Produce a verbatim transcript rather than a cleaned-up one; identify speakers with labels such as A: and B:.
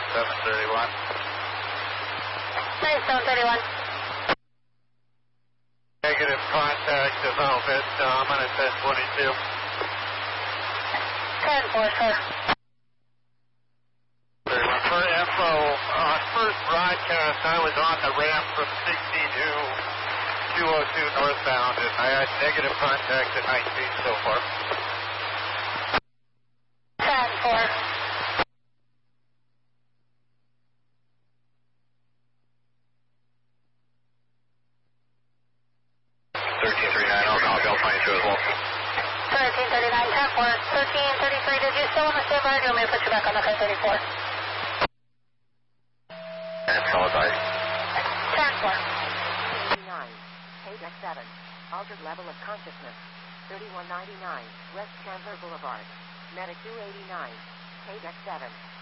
A: seven thirty-one.
B: ninety-seven thirty-one.
A: Negative contact to Velvet. Uh, I'm on a ten twenty-two.
B: ten four, sir.
A: For info, on first broadcast, I was on the ramp from sixty-two two oh two northbound, and I had negative contact at nineteen so far.
B: ten four.
A: thirteen thirty-nine, I'll call Bell twenty-two as well.
B: thirteen thirty-nine, ten four. thirteen thirty-three, did you still want to stay by, or do you want me to put you back on the ten thirty-four?
A: And solid by.
B: ten four.
C: eighty-nine, K D E C seven, altered level of consciousness, thirty-one ninety-nine, West Chandler Boulevard, Medic two eighty-nine, K D E C seven.